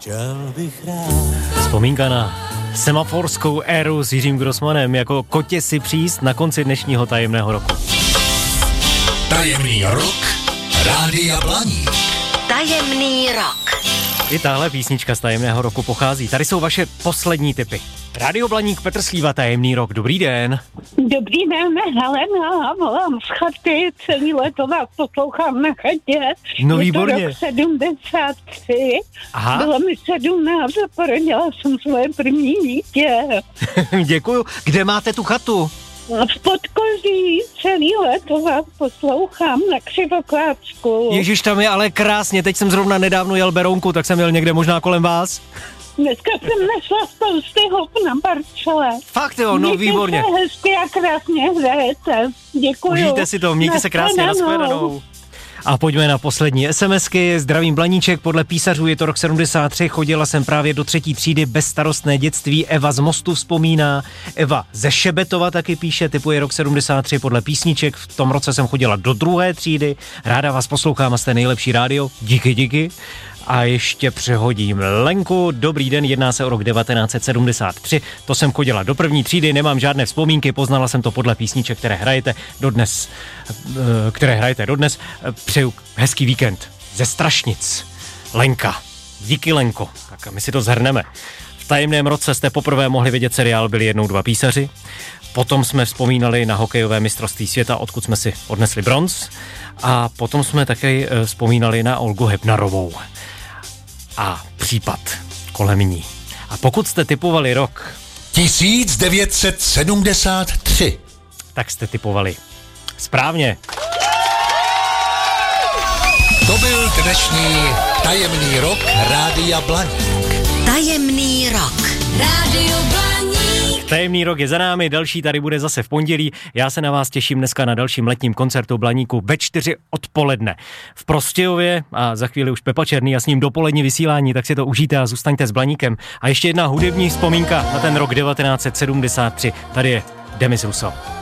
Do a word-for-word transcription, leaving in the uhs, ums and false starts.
Chtěl bych rád. Vzpomínka na semaforskou éru s Jiřím Grossmanem jako Kotě si příst na konci dnešního tajemného roku. Tajemný rok Rádia Blaník. Tajemný rok. I tahle písnička z tajemného roku pochází. Tady jsou vaše poslední tipy. Rádio Blaník, Petr Slíva, tajemný rok. Dobrý den. Dobrý den, Helena, volám z chaty, celý léto vás poslouchám na chatě. No je výborně. to rok sedmdesát tři, Aha. Bylo mi sedmnáct a porodila jsem svoje první dítě. Děkuju. Kde máte tu chatu? A v Podkoří celý léto vás poslouchám na Křivoklácku. Ježiš, tam je ale krásně. Teď jsem zrovna nedávno jel Berounku, tak jsem jel někde možná kolem vás. Dneska jsem nesla spousty hop na Barčele. Fakt jo, no výborně. Mějte se hezky a krásně hrajete. Děkuju. Užijte si to, mějte se krásně, nashledanou. A pojďme na poslední SMSky. Zdravím Blaníček, podle písařů je to rok sedmdesát tři, chodila jsem právě do třetí třídy, bezstarostné dětství, Eva z Mostu vzpomíná, Eva ze Šebetova taky píše, typuje rok sedmdesát tři podle písniček, v tom roce jsem chodila do druhé třídy, ráda vás poslouchám a jste nejlepší rádio, díky, díky. A ještě přehodím Lenku. Dobrý den, jedná se o rok devatenáct set sedmdesát tři. To jsem chodila do první třídy, nemám žádné vzpomínky, poznala jsem to podle písniček, které hrajete dodnes. Které hrajete dodnes. Přeju hezký víkend ze Strašnic. Lenka. Díky, Lenko. Tak a my si to zhrneme. V tajemném roce jste poprvé mohli vidět seriál Byli jednou dva písaři. Potom jsme vzpomínali na hokejové mistrovství světa, odkud jsme si odnesli bronz. A potom jsme také vzpomínali na Olgu Hebnarovou a případ kolem ní. A pokud jste tipovali rok tisíc devět set sedmdesát tři, tak jste tipovali správně. To byl dnešní tajemný rok Rádia Blaník. Tajemný rok. Rádio Blaník. Tajemný rok je za námi, další tady bude zase v pondělí. Já se na vás těším dneska na dalším letním koncertu Blaníku ve čtyři odpoledne v Prostějově a za chvíli už Pepa Černý a s ním dopolední vysílání, tak si to užijte a zůstaňte s Blaníkem. A ještě jedna hudební vzpomínka na ten rok devatenáct set sedmdesát tři. Tady je Demis Russo.